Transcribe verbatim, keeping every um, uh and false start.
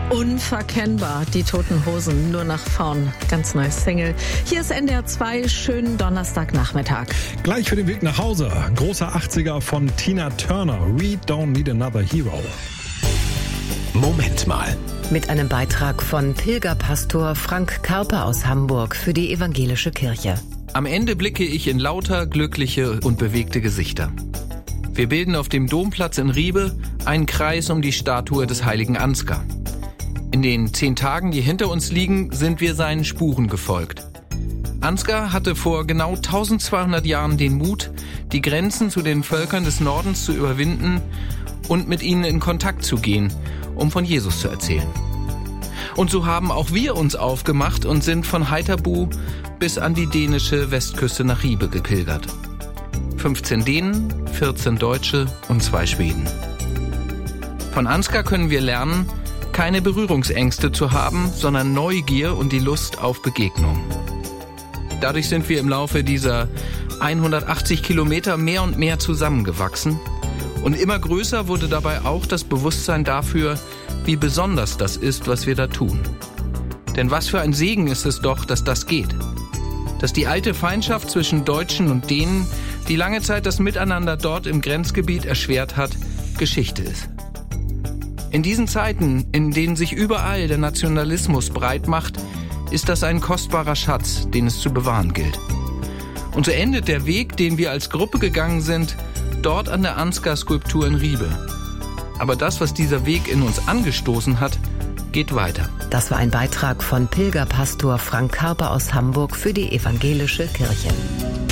Unverkennbar, die Toten Hosen, nur nach vorn. Ganz neues Single. Hier ist N D R zwei, schönen Donnerstagnachmittag. Gleich für den Weg nach Hause. Großer achtziger von Tina Turner. We don't need another hero. Moment mal. Mit einem Beitrag von Pilgerpastor Frank Karpe aus Hamburg für die evangelische Kirche. Am Ende blicke ich in lauter, glückliche und bewegte Gesichter. Wir bilden auf dem Domplatz in Ribe einen Kreis um die Statue des heiligen Ansgar. In den zehn Tagen, die hinter uns liegen, sind wir seinen Spuren gefolgt. Ansgar hatte vor genau eintausendzweihundert Jahren den Mut, die Grenzen zu den Völkern des Nordens zu überwinden und mit ihnen in Kontakt zu gehen, um von Jesus zu erzählen. Und so haben auch wir uns aufgemacht und sind von Haithabu bis an die dänische Westküste nach Ribe gepilgert. fünfzehn Dänen, vierzehn Deutsche und zwei Schweden. Von Ansgar können wir lernen, keine Berührungsängste zu haben, sondern Neugier und die Lust auf Begegnung. Dadurch sind wir im Laufe dieser hundertachtzig Kilometer mehr und mehr zusammengewachsen. Und immer größer wurde dabei auch das Bewusstsein dafür, wie besonders das ist, was wir da tun. Denn was für ein Segen ist es doch, dass das geht. Dass die alte Feindschaft zwischen Deutschen und Dänen, die lange Zeit das Miteinander dort im Grenzgebiet erschwert hat, Geschichte ist. In diesen Zeiten, in denen sich überall der Nationalismus breit macht, ist das ein kostbarer Schatz, den es zu bewahren gilt. Und so endet der Weg, den wir als Gruppe gegangen sind, dort an der Ansgar-Skulptur in Ribe. Aber das, was dieser Weg in uns angestoßen hat, geht weiter. Das war ein Beitrag von Pilgerpastor Frank Karpe aus Hamburg für die evangelische Kirche.